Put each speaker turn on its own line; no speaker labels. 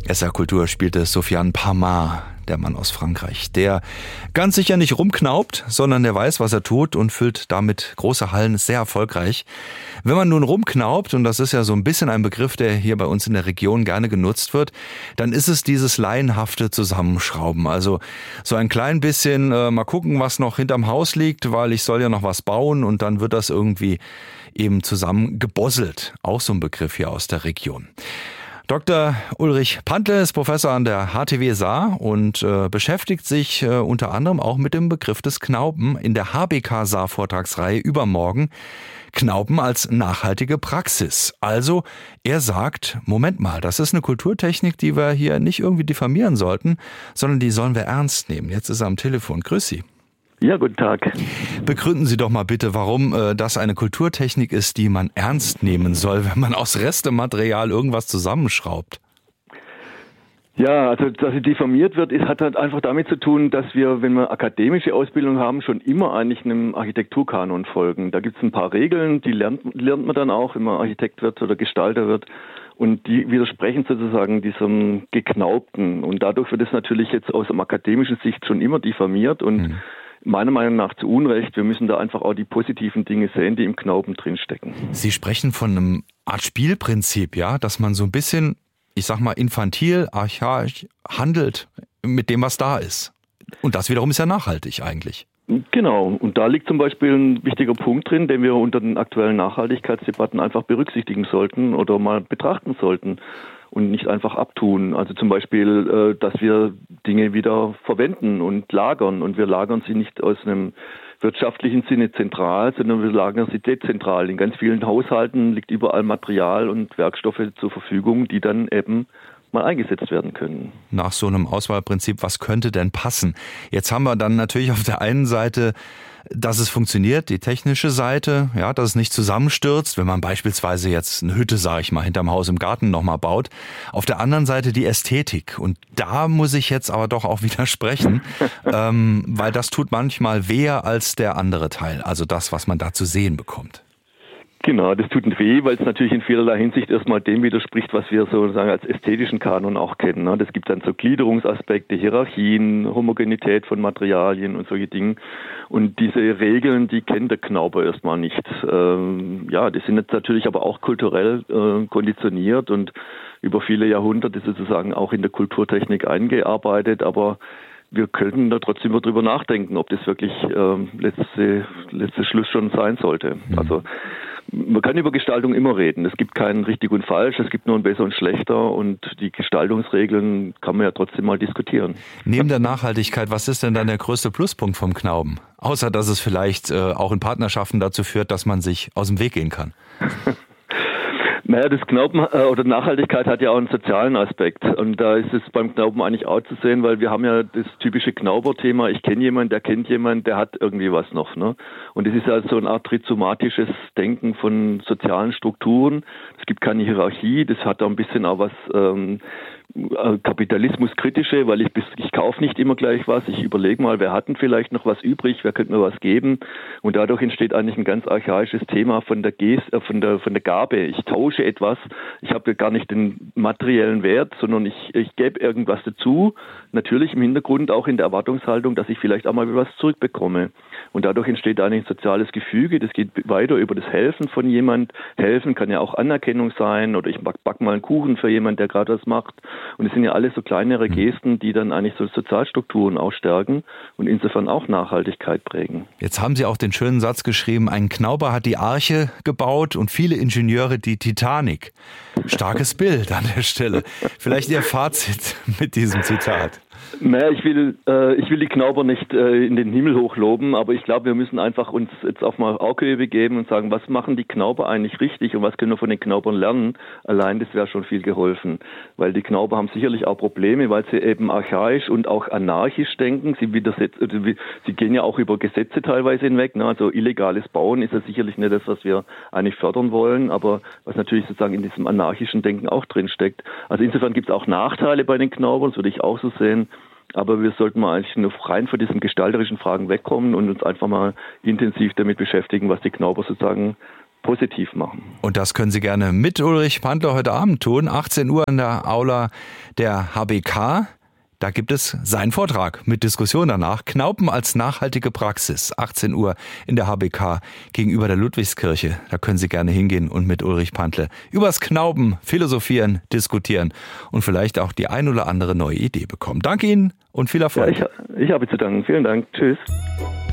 SR Kultur spielte Sofiane Pamart, der Mann aus Frankreich, der ganz sicher nicht rumknaubt, sondern der weiß, was er tut und füllt damit große Hallen, ist sehr erfolgreich. Wenn man nun rumknaubt, und das ist ja so ein bisschen ein Begriff, der hier bei uns in der Region gerne genutzt wird, dann ist es dieses laienhafte Zusammenschrauben. Also so ein klein bisschen mal gucken, was noch hinterm Haus liegt, weil ich soll ja noch was bauen und dann wird das irgendwie eben zusammen gebosselt. Auch so ein Begriff hier aus der Region. Dr. Ulrich Pantle ist Professor an der HTW Saar und beschäftigt sich unter anderem auch mit dem Begriff des Knauben in der HBK Saar Vortragsreihe übermorgen. Knauben als nachhaltige Praxis. Also er sagt, Moment mal, das ist eine Kulturtechnik, die wir hier nicht irgendwie diffamieren sollten, sondern die sollen wir ernst nehmen. Jetzt ist er am Telefon. Grüß Sie.
Ja, guten Tag.
Begründen Sie doch mal bitte, warum das eine Kulturtechnik ist, die man ernst nehmen soll, wenn man aus Restematerial irgendwas zusammenschraubt.
Ja, also dass sie diffamiert wird, hat halt einfach damit zu tun, dass wir, wenn wir akademische Ausbildung haben, schon immer eigentlich einem Architekturkanon folgen. Da gibt es ein paar Regeln, die lernt man dann auch, wenn man Architekt wird oder Gestalter wird. Und die widersprechen sozusagen diesem Geknaubten. Und dadurch wird es natürlich jetzt aus der akademischen Sicht schon immer diffamiert und meiner Meinung nach zu Unrecht. Wir müssen da einfach auch die positiven Dinge sehen, die im Knauben drinstecken.
Sie sprechen von einem Art Spielprinzip, ja, dass man so ein bisschen, ich sag mal, infantil, archaisch handelt mit dem, was da ist. Und das wiederum ist ja nachhaltig eigentlich.
Genau. Und da liegt zum Beispiel ein wichtiger Punkt drin, den wir unter den aktuellen Nachhaltigkeitsdebatten einfach berücksichtigen sollten oder mal betrachten sollten. Und nicht einfach abtun. Also zum Beispiel, dass wir Dinge wieder verwenden und lagern. Und wir lagern sie nicht aus einem wirtschaftlichen Sinne zentral, sondern wir lagern sie dezentral. In ganz vielen Haushalten liegt überall Material und Werkstoffe zur Verfügung, die dann eben mal eingesetzt werden können.
Nach so einem Auswahlprinzip, was könnte denn passen? Jetzt haben wir dann natürlich auf der einen Seite, dass es funktioniert, die technische Seite, ja, dass es nicht zusammenstürzt, wenn man beispielsweise jetzt eine Hütte, sage ich mal, hinterm Haus im Garten nochmal baut. Auf der anderen Seite die Ästhetik. Und da muss ich jetzt aber doch auch widersprechen, weil das tut manchmal weh als der andere Teil, also das, was man da zu sehen bekommt.
Genau, das tut weh, weil es natürlich in vielerlei Hinsicht erstmal dem widerspricht, was wir sozusagen als ästhetischen Kanon auch kennen. Das gibt dann so Gliederungsaspekte, Hierarchien, Homogenität von Materialien und solche Dinge. Und diese Regeln, die kennt der Knauber erstmal nicht. Ja, die sind jetzt natürlich aber auch kulturell konditioniert und über viele Jahrhunderte sozusagen auch in der Kulturtechnik eingearbeitet, aber wir könnten da trotzdem drüber nachdenken, ob das wirklich letzte Schluss schon sein sollte. Also man kann über Gestaltung immer reden. Es gibt kein richtig und falsch, es gibt nur ein besser und schlechter und die Gestaltungsregeln kann man ja trotzdem mal diskutieren.
Neben der Nachhaltigkeit, was ist denn dann der größte Pluspunkt vom Knauben? Außer, dass es vielleicht auch in Partnerschaften dazu führt, dass man sich aus dem Weg gehen kann.
Naja, das Knauben oder Nachhaltigkeit hat ja auch einen sozialen Aspekt und da ist es beim Knauben eigentlich auch zu sehen, weil wir haben ja das typische Knauber-Thema, ich kenne jemanden, der kennt jemanden, der hat irgendwie was noch, ne? Und es ist ja so eine Art trizomatisches Denken von sozialen Strukturen. Es gibt keine Hierarchie, das hat auch ein bisschen auch was Kapitalismuskritische, weil ich kaufe nicht immer gleich was, ich überlege mal, wer hat denn vielleicht noch was übrig, wer könnte mir was geben und dadurch entsteht eigentlich ein ganz archaisches Thema von der Gabe. Ich tausche etwas, ich habe gar nicht den materiellen Wert, sondern ich gebe irgendwas dazu, natürlich im Hintergrund auch in der Erwartungshaltung, dass ich vielleicht auch mal was zurückbekomme. Und dadurch entsteht eigentlich ein soziales Gefüge, das geht weiter über das Helfen von jemand. Helfen kann ja auch Anerkennung sein oder ich back mal einen Kuchen für jemand, der gerade was macht. Und es sind ja alles so kleinere Gesten, die dann eigentlich so Sozialstrukturen auch stärken und insofern auch Nachhaltigkeit prägen.
Jetzt haben Sie auch den schönen Satz geschrieben, ein Knauber hat die Arche gebaut und viele Ingenieure die Titanic. Starkes Bild an der Stelle. Vielleicht Ihr Fazit mit diesem Zitat.
Naja, ich will die Knauber nicht in den Himmel hochloben, aber ich glaube, wir müssen einfach uns jetzt auch mal Augenhöhe geben und sagen, was machen die Knauber eigentlich richtig und was können wir von den Knaubern lernen? Allein das wäre schon viel geholfen, weil die Knauber haben sicherlich auch Probleme, weil sie eben archaisch und auch anarchisch denken. Sie gehen ja auch über Gesetze teilweise hinweg, ne? Also illegales Bauen ist ja sicherlich nicht das, was wir eigentlich fördern wollen, aber was natürlich sozusagen in diesem anarchischen Denken auch drin steckt. Also insofern gibt es auch Nachteile bei den Knaubern, das würde ich auch so sehen. Aber wir sollten mal eigentlich nur rein von diesen gestalterischen Fragen wegkommen und uns einfach mal intensiv damit beschäftigen, was die Knauber sozusagen positiv machen.
Und das können Sie gerne mit Ulrich Pantler heute Abend tun, 18 Uhr in der Aula der HBK. Da gibt es seinen Vortrag mit Diskussion danach. Knaupen als nachhaltige Praxis. 18 Uhr in der HBK gegenüber der Ludwigskirche. Da können Sie gerne hingehen und mit Ulrich Pantler übers Knaupen philosophieren, diskutieren und vielleicht auch die ein oder andere neue Idee bekommen. Danke Ihnen und viel Erfolg.
Ja, ich habe zu danken. Vielen Dank. Tschüss.